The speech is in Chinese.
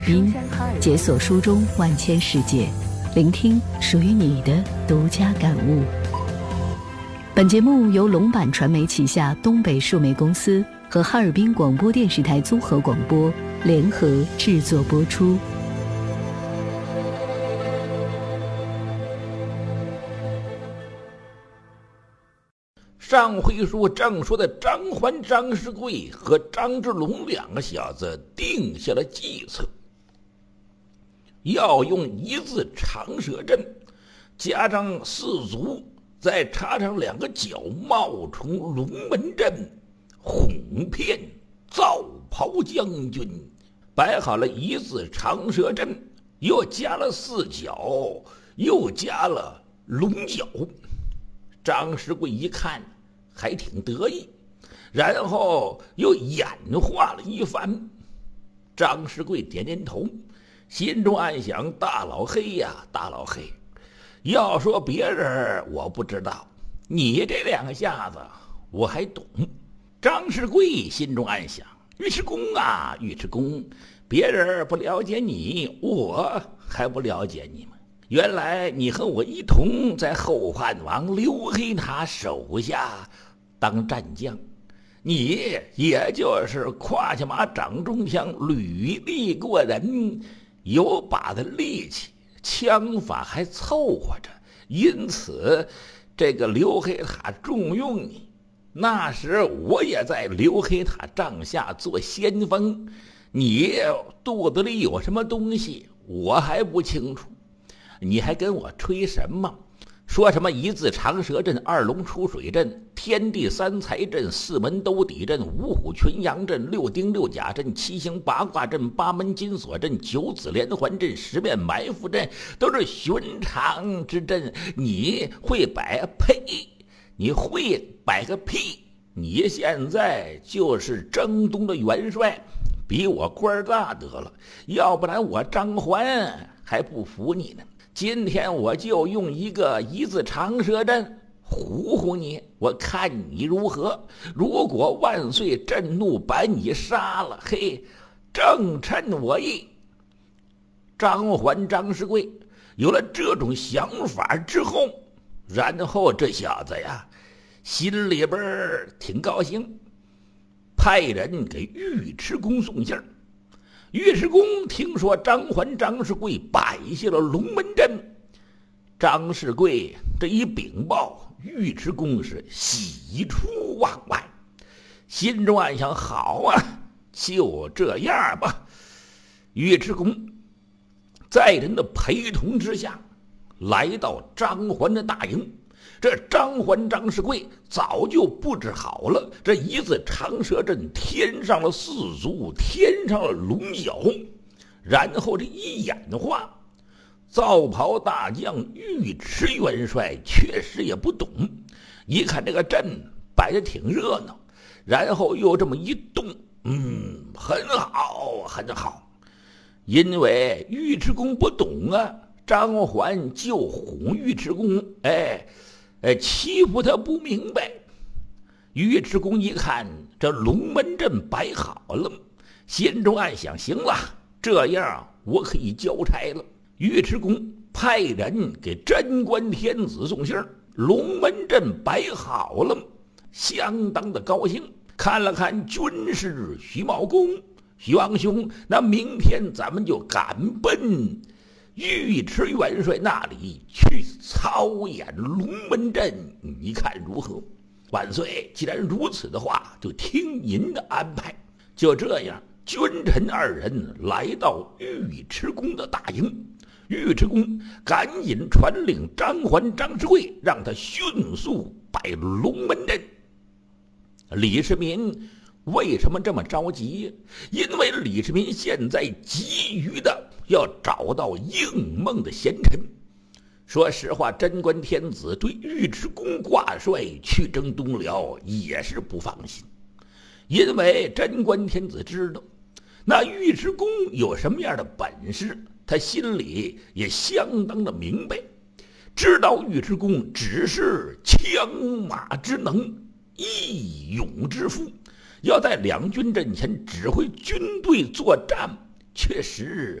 音，解锁书中万千世界，聆听属于你的独家感悟。本节目由龙版传媒旗下东北数媒公司和哈尔滨广播电视台综合广播联合制作播出。 上回书正说的张环、张世贵和张之龙两个小子定下了计策，要用一字长蛇阵加上四足，再插上两个角冒充龙门阵，哄骗皂袍将军。摆好了一字长蛇阵，又加了四角，又加了龙角。张世贵一看还挺得意，然后又演化了一番。张世贵点点头，心中暗想：大老黑呀，大老黑，要说别人我不知道，你这两下子我还懂。张世贵心中暗想：尉迟恭啊，尉迟恭，别人不了解你，我还不了解你吗？原来你和我一同在后汉王刘黑他手下当战将，你也就是胯下马掌中枪，履历过人，有把的力气，枪法还凑合着，因此这个刘黑塔重用你。那时我也在刘黑塔帐下做先锋，你肚子里有什么东西我还不清楚，你还跟我吹什么？说什么一字长蛇阵、二龙出水阵、天地三才阵、四门兜底阵、五虎群羊阵、六丁六甲阵、七星八卦阵、八门金锁阵、九子连环阵、十面埋伏阵，都是寻常之阵。你会摆？呸！你会摆个屁！你现在就是征东的元帅，比我官大得了，要不然我张环还不服你呢。今天我就用一个一字长蛇阵唬唬你，我看你如何。如果万岁震怒把你杀了，嘿，正趁我意。张环、张世贵有了这种想法之后，然后这小子呀心里边挺高兴，派人给尉迟恭送信儿。尉迟恭听说张环、张世贵摆下了龙门阵，张世贵这一禀报，尉迟恭是喜出望外，心中暗想：好啊，就这样吧。尉迟恭在人的陪同之下来到张环的大营。这张环、张世贵早就布置好了这一字长蛇阵，添上了四足，添上了龙角，然后这一演化，皂袍大将尉迟元帅确实也不懂，一看这个阵摆得挺热闹，然后又这么一动，很好，很好。因为尉迟恭不懂啊，张环就哄尉迟恭，欺负他不明白。尉迟恭一看这龙门阵摆好了，心中暗想：行了，这样我可以交差了。尉迟恭派人给贞观天子送信，龙门阵摆好了，相当的高兴。看了看军师徐茂公，徐王兄，那明天咱们就赶奔尉迟元帅那里去操演龙门阵，你看如何？万岁，既然如此的话，就听您的安排。就这样，君臣二人来到尉迟恭的大营，尉迟恭赶紧传令张环、张世贵，让他迅速摆龙门阵。李世民为什么这么着急？因为李世民现在急于的要找到应孟的贤臣。说实话，贞观天子对尉迟恭挂帅去征东辽也是不放心，因为贞观天子知道那尉迟恭有什么样的本事，他心里也相当的明白，知道尉迟恭只是枪马之能，义勇之夫，要在两军阵前指挥军队作战， 确实